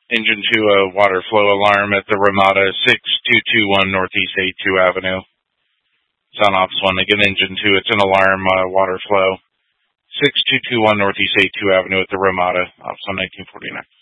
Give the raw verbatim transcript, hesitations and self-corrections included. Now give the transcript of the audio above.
Engine two, uh, water flow alarm at the Ramada, six two two one Northeast A two Avenue. It's on Ops one. Again, Engine two, it's an alarm, uh, water flow. six two two one Northeast A two Avenue at the Ramada, Ops one nineteen forty-nine.